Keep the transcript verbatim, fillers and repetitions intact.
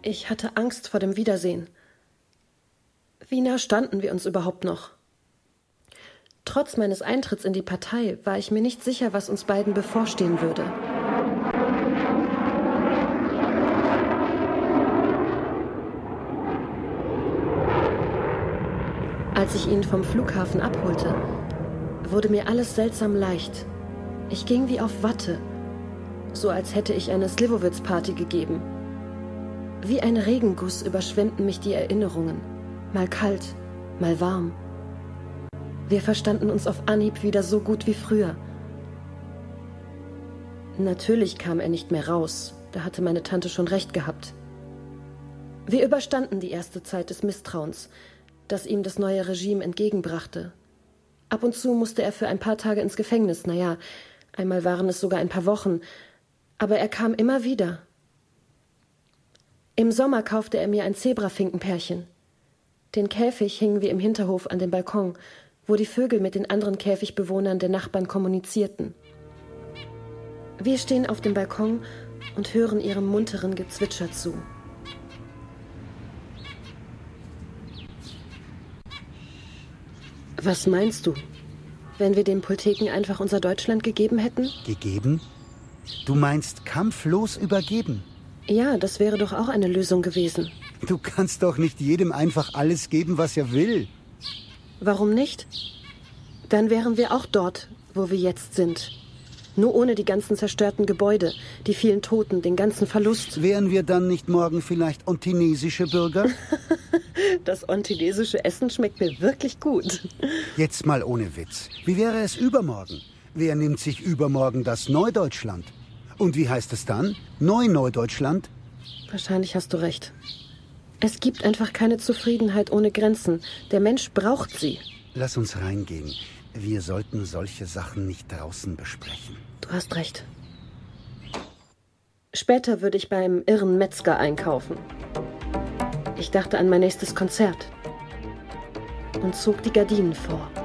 Ich hatte Angst vor dem Wiedersehen. Wie nah standen wir uns überhaupt noch? Trotz meines Eintritts in die Partei war ich mir nicht sicher, was uns beiden bevorstehen würde. Als ich ihn vom Flughafen abholte, wurde mir alles seltsam leicht. Ich ging wie auf Watte, so als hätte ich eine Slivovitz-Party gegeben. Wie ein Regenguss überschwemmten mich die Erinnerungen, mal kalt, mal warm. Wir verstanden uns auf Anhieb wieder so gut wie früher. Natürlich kam er nicht mehr raus, da hatte meine Tante schon recht gehabt. Wir überstanden die erste Zeit des Misstrauens, das ihm das neue Regime entgegenbrachte. Ab und zu musste er für ein paar Tage ins Gefängnis, naja, einmal waren es sogar ein paar Wochen, aber er kam immer wieder. Im Sommer kaufte er mir ein Zebrafinkenpärchen. Den Käfig hingen wir im Hinterhof an dem Balkon, wo die Vögel mit den anderen Käfigbewohnern der Nachbarn kommunizierten. Wir stehen auf dem Balkon und hören ihrem munteren Gezwitscher zu. Was meinst du, wenn wir dem Pulteken einfach unser Deutschland gegeben hätten? Gegeben? Du meinst kampflos übergeben? Ja, das wäre doch auch eine Lösung gewesen. Du kannst doch nicht jedem einfach alles geben, was er will. Warum nicht? Dann wären wir auch dort, wo wir jetzt sind. Nur ohne die ganzen zerstörten Gebäude, die vielen Toten, den ganzen Verlust. Wären wir dann nicht morgen vielleicht ontinesische Bürger? Das ontinesische Essen schmeckt mir wirklich gut. Jetzt mal ohne Witz. Wie wäre es übermorgen? Wer nimmt sich übermorgen das Neudeutschland? Und wie heißt es dann? Neu-Neudeutschland? Wahrscheinlich hast du recht. Es gibt einfach keine Zufriedenheit ohne Grenzen. Der Mensch braucht sie. Lass uns reingehen. Wir sollten solche Sachen nicht draußen besprechen. Du hast recht. Später würde ich beim irren Metzger einkaufen. Ich dachte an mein nächstes Konzert und zog die Gardinen vor.